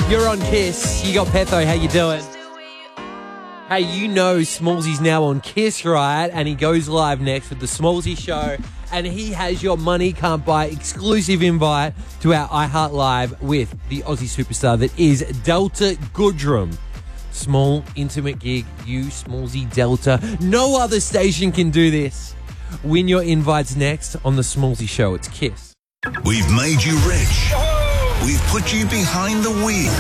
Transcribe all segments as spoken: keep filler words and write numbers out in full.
You're on Kiss. You got Petho. How you doing? Hey, you know Smallsy's now on Kiss, right? And he goes live next with the Smallsy Show. And he has your money can't buy exclusive invite to our iHeart Live with the Aussie superstar that is Delta Goodrum. Small, intimate gig. You, Smallsy, Delta. No other station can do this. Win your invites next on the Smallsy Show. It's Kiss. We've made you rich. We've put you behind the wheel.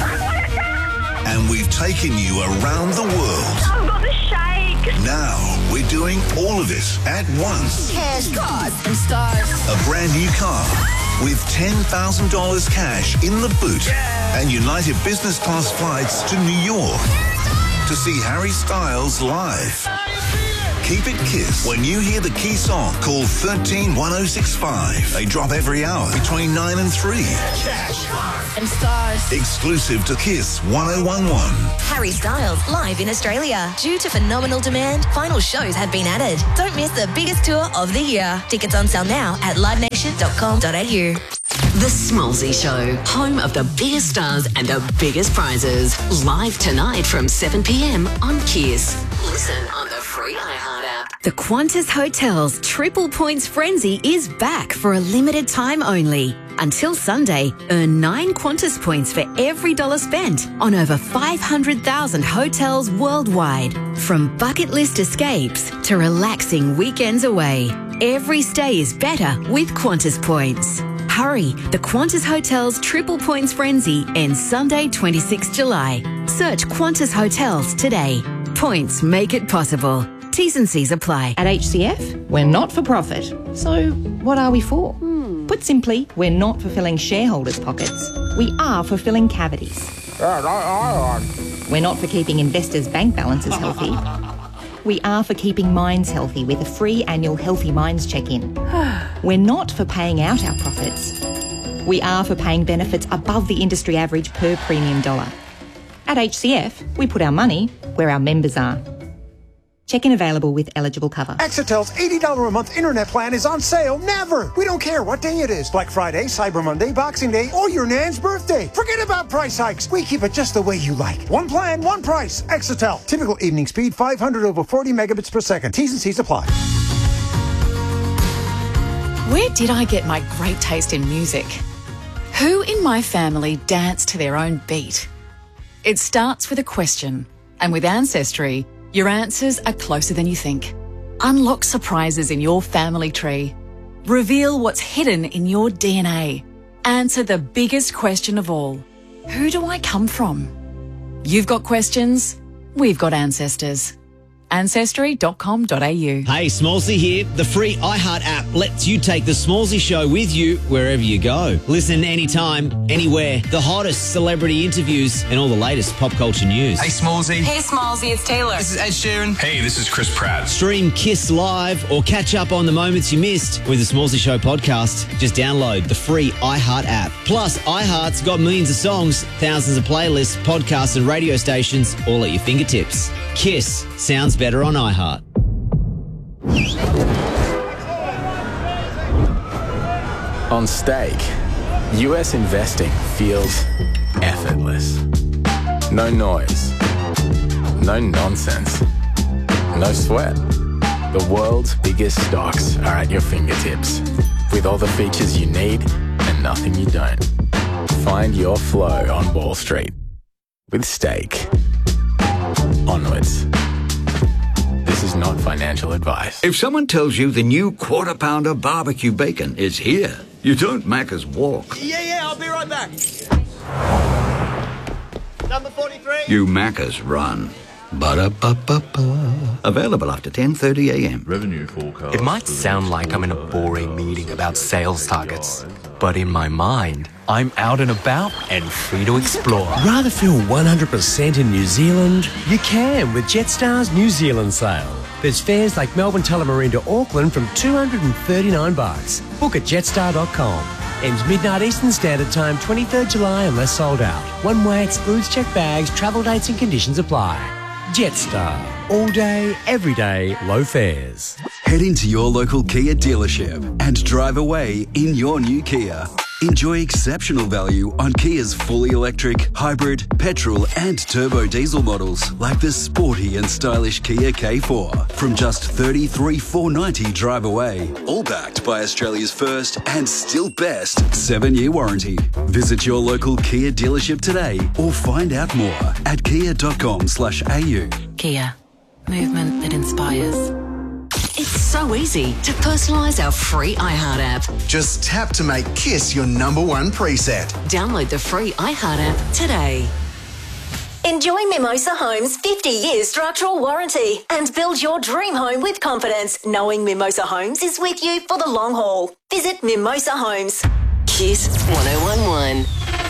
And we've taken you around the world. I've got the shake. Now we're doing all of it at once. Cash, cars, and stars. A brand new car with ten thousand dollars cash in the boot. Yeah. And United Business Class flights to New York to see Harry Styles live. Keep it Kiss. When you hear the key song, call one three one oh six five. They drop every hour between nine and three. Cash, and stars. Exclusive to Kiss one oh one one. Harry Styles live in Australia. Due to phenomenal demand, final shows have been added. Don't miss the biggest tour of the year. Tickets on sale now at live nation dot com dot a u. The Smallsy Show, home of the biggest stars and the biggest prizes. Live tonight from seven p.m. on Kiss. Listen on the free iHeart app. The Qantas Hotels Triple Points Frenzy is back for a limited time only. Until Sunday, earn nine Qantas points for every dollar spent on over five hundred thousand hotels worldwide. From bucket list escapes to relaxing weekends away, every stay is better with Qantas points. Hurry, the Qantas Hotels Triple Points Frenzy ends Sunday, twenty-sixth of July. Search Qantas Hotels today. Points make it possible. T's and C's apply. At H C F, we're not for profit. So what are we for? Hmm. Put simply, we're not for filling shareholders' pockets. We are for filling cavities. We're not for keeping investors' bank balances healthy. We are for keeping minds healthy with a free annual Healthy Minds check-in. We're not for paying out our profits. We are for paying benefits above the industry average per premium dollar. At H C F, we put our money where our members are. Check-in available with eligible cover. Exetel's eighty dollars a month internet plan is on sale never. We don't care what day it is. Black Friday, Cyber Monday, Boxing Day, or your nan's birthday. Forget about price hikes. We keep it just the way you like. One plan, one price. Exetel. Typical evening speed, five hundred over forty megabits per second. T's and C's apply. Where did I get my great taste in music? Who in my family dance to their own beat? It starts with a question, and with Ancestry, your answers are closer than you think. Unlock surprises in your family tree. Reveal what's hidden in your D N A. Answer the biggest question of all. Who do I come from? You've got questions, we've got ancestors. ancestry dot com dot a u. Hey, Smallsy here. The free iHeart app lets you take the Smallsy Show with you wherever you go. Listen anytime, anywhere. The hottest celebrity interviews and all the latest pop culture news. Hey, Smallsy. Hey, Smallsy, it's Taylor. This is Ed Sheeran. Hey, this is Chris Pratt. Stream Kiss Live or catch up on the moments you missed with the Smallsy Show podcast. Just download the free iHeart app. Plus, iHeart's got millions of songs, thousands of playlists, podcasts and radio stations all at your fingertips. Kiss sounds better on iHeart. On Stake, U S investing feels effortless. No noise, no nonsense, no sweat. The world's biggest stocks are at your fingertips, with all the features you need and nothing you don't. Find your flow on Wall Street with Stake. Onwards. This is not financial advice. If someone tells you the new Quarter Pounder barbecue bacon is here, you don't Macca's walk. Yeah, yeah, I'll be right back. Number forty-three. You Macca's run. Ba-da-ba-ba-ba. Available after ten thirty a.m. Revenue forecast. It might sound like I'm in a boring meeting about sales targets, but in my mind, I'm out and about and free to explore. Rather feel one hundred percent in New Zealand? You can with Jetstar's New Zealand sale. There's fares like Melbourne Tullamarine to Auckland from two hundred thirty-nine bucks. Book at jetstar dot com. Ends midnight Eastern Standard Time, twenty-third of July unless sold out. One way excludes checked bags, travel dates and conditions apply. Jetstar. All day, every day, low fares. Head into your local Kia dealership and drive away in your new Kia. Enjoy exceptional value on Kia's fully electric, hybrid, petrol and turbo diesel models like the sporty and stylish Kia K four from just thirty-three thousand four hundred ninety dollars drive away. All backed by Australia's first and still best seven-year warranty. Visit your local Kia dealership today or find out more at kia.com slash au. Kia. Movement that inspires. It's so easy to personalise our free iHeart app. Just tap to make Kiss your number one preset. Download the free iHeart app today. Enjoy Mimosa Homes' fifty year structural warranty and build your dream home with confidence, knowing Mimosa Homes is with you for the long haul. Visit Mimosa Homes. Kiss one oh one one.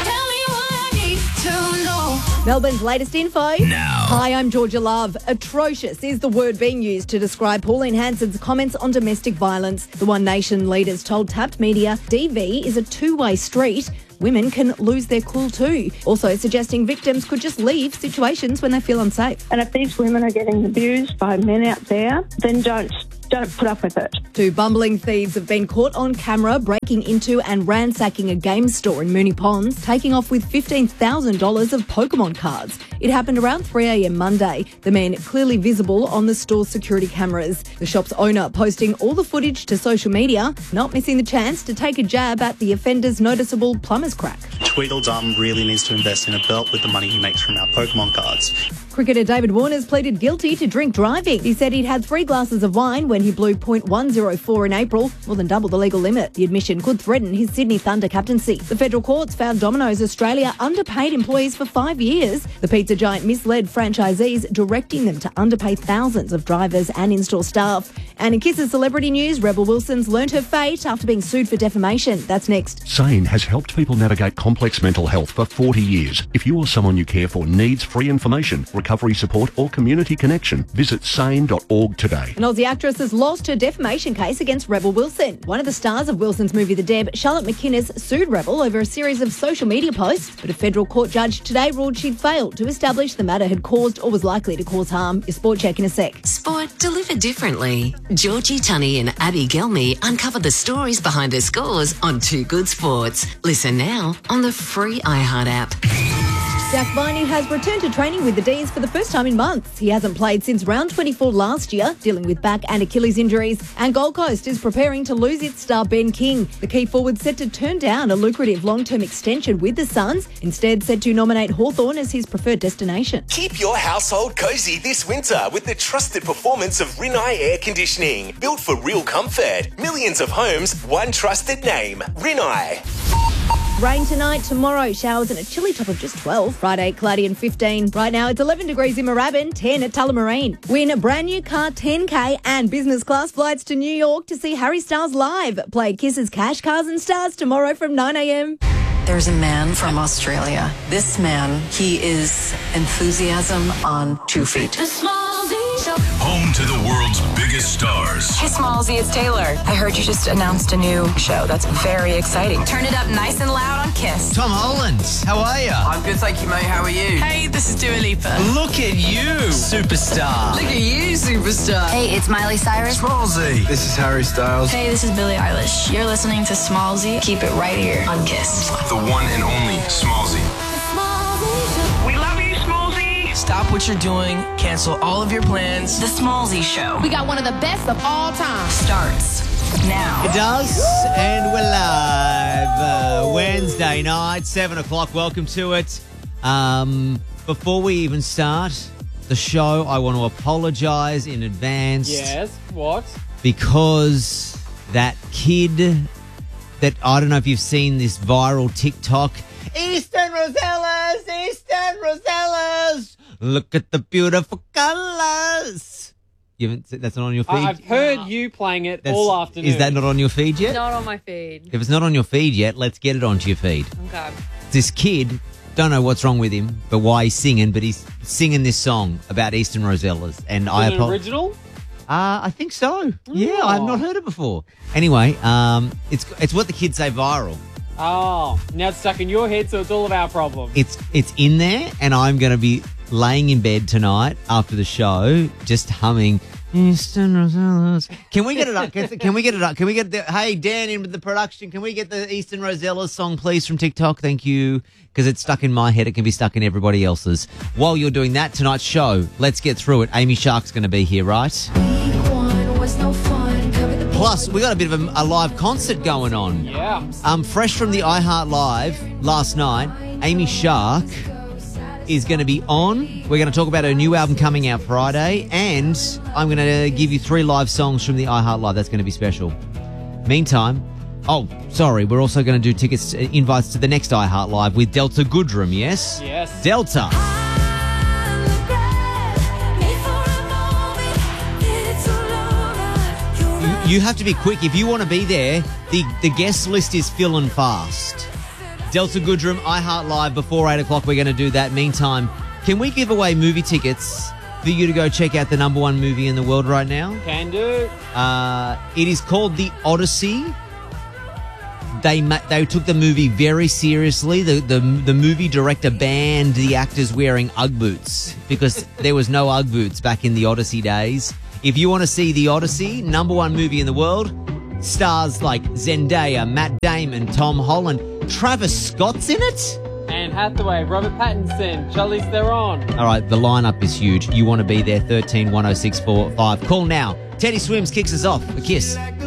Melbourne's latest info. Now. Hi, I'm Georgia Love. Atrocious is the word being used to describe Pauline Hanson's comments on domestic violence. The One Nation leaders told Tapped Media D V is a two-way street. Women can lose their cool too. Also suggesting victims could just leave situations when they feel unsafe. And if these women are getting abused by men out there, then don't don't put up with it. Two bumbling thieves have been caught on camera breaking into and ransacking a game store in Moonee Ponds, taking off with fifteen thousand dollars of Pokemon cards. It happened around three a.m. Monday. The men clearly visible on the store's security cameras. The shop's owner posting all the footage to social media, not missing the chance to take a jab at the offender's noticeable plumber's crack. Tweedledum really needs to invest in a belt with the money he makes from our Pokemon cards. Cricketer David Warner's pleaded guilty to drink driving. He said he'd had three glasses of wine when he blew point one oh four in April, more than double the legal limit. The admission could threaten his Sydney Thunder captaincy. The federal courts found Domino's Australia underpaid employees for five years. The pizza giant misled franchisees, directing them to underpay thousands of drivers and in-store staff. And in Kiss's celebrity news, Rebel Wilson's learned her fate after being sued for defamation. That's next. SANE has helped people navigate complex mental health for forty years. If you or someone you care for needs free information, recovery support or community connection, visit sane dot org today. An Aussie actress has lost her defamation case against Rebel Wilson. One of the stars of Wilson's movie The Deb, Charlotte McInnes, sued Rebel over a series of social media posts, but a federal court judge today ruled she'd failed to establish the matter had caused or was likely to cause harm. Your sport check in a sec. Sport delivered differently. Georgie Tunney and Abby Gelmy uncover the stories behind the scores on Two Good Sports. Listen now on the free iHeart app. Jack Viney has returned to training with the D's for the first time in months. He hasn't played since round twenty-four last year, dealing with back and Achilles injuries. And Gold Coast is preparing to lose its star Ben King. The key forward set to turn down a lucrative long-term extension with the Suns, instead said to nominate Hawthorn as his preferred destination. Keep your household cosy this winter with the trusted performance of Rinnai Air Conditioning. Built for real comfort. Millions of homes, one trusted name. Rinnai. Rain tonight, tomorrow, showers and a chilly top of just twelve. Friday, cloudy and fifteen. Right now, it's eleven degrees in Moorabbin, ten at Tullamarine. Win a brand new car, ten K and business class flights to New York to see Harry Styles live. Play Kiss's Cash, Cars and Stars tomorrow from nine a.m. There's a man from Australia. This man, he is enthusiasm on two feet. Home to the world's biggest stars. Hey, Smallsy, it's Taylor. I heard you just announced a new show. That's very exciting. Turn it up nice and loud on Kiss. Tom Holland, how are you? I'm good, thank you, mate. How are you? Hey, this is Dua Lipa. Look at you, superstar. Look at you, superstar. Hey, it's Miley Cyrus. Smallsy. This is Harry Styles. Hey, this is Billie Eilish. You're listening to Smallsy. Keep it right here on Kiss. The one and only Smallsy. We love you, Smallsy. Stop what you're doing. Cancel all of your plans. The Smallsy Show. We got one of the best of all time. Starts now. It does, and we're live uh, Wednesday night, seven o'clock. Welcome to it. Um, before we even start the show, I want to apologise in advance. Yes, what? Because that kid that, I don't know if you've seen this viral TikTok, Eastern Rosellas, Eastern Rosellas, look at the beautiful colours. You haven't, that's not on your feed? I've heard you playing it That's- all afternoon. Is that not on your feed yet? Not on my feed. If it's not on your feed yet, let's get it onto your feed. Okay. This kid, don't know what's wrong with him, but why he's singing, but he's singing this song about Eastern Rosellas. And Is I it an apo- original? Uh, I think so. Yeah, I've not heard it before. Anyway, um, it's it's what the kids say viral. Oh, now it's stuck in your head, so it's all of our problem. It's it's in there, and I'm going to be laying in bed tonight after the show, just humming Eastern Rosellas. Can we get it up? Can, can we get it up? Can we get the, hey, Dan in with the production. Can we get the Eastern Rosellas song, please, from TikTok? Thank you. Because it's stuck in my head. It can be stuck in everybody else's. While you're doing that, tonight's show, let's get through it. Amy Shark's going to be here, right? Plus, we got a bit of a, a live concert going on. Yeah. Um, fresh from the iHeart Live last night, Amy Shark is going to be on. We're going to talk about her new album coming out Friday, and I'm going to give you three live songs from the iHeart Live. That's going to be special. Meantime, oh, sorry, we're also going to do tickets, uh, invites to the next iHeart Live with Delta Goodrum, yes? Yes. Delta. You, you have to be quick. If you want to be there, the, the guest list is filling fast. Delta Goodrum, iHeart Live before eight o'clock. We're going to do that. Meantime, can we give away movie tickets for you to go check out the number one movie in the world right now? Can do. Uh, it is called The Odyssey. They ma- they took the movie very seriously. The, the the movie director banned the actors wearing Ugg boots because there was no Ugg boots back in the Odyssey days. If you want to see The Odyssey, number one movie in the world, stars like Zendaya, Matt Damon, Tom Holland, Travis Scott's in it? Anne Hathaway, Robert Pattinson, Charlize Theron. All right, the lineup is huge. You want to be there, thirteen one oh six four five. Call now. Teddy Swims kicks us off. A kiss.